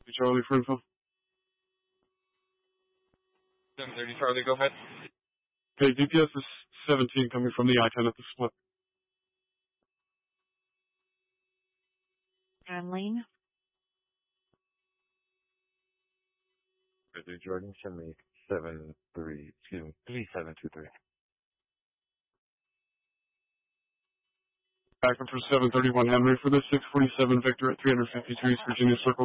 730 Charlie for info. 730 Charlie, go ahead. Okay, DPS is 17 coming from the I-10 at the split. And Lane. Jordan, send me 3723. Back up for 731 Henry for the 647 Victor at 353 East Virginia Circle.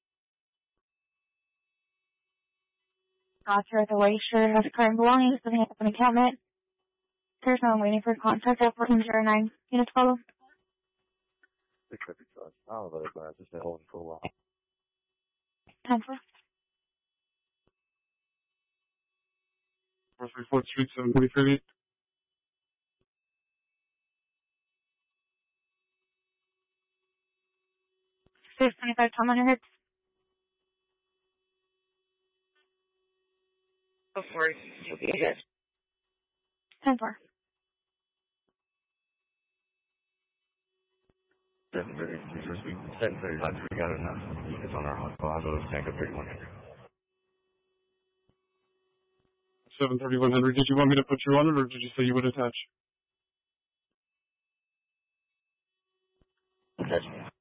Officer at the White Shirt has current belongings living up an encampment. Person waiting for contact at 1409. Unit 12. It could be trust. I don't know, but I've just been holding for a while. 10 4. 434th Street, 723. 625 Tom on your hits. Before you get it. 10 4. 735, we got it now. It's on our hospital. I'll go to Tank of 31. 731 Henry, did you want me to put you on it, or did you say you would attach? Attach.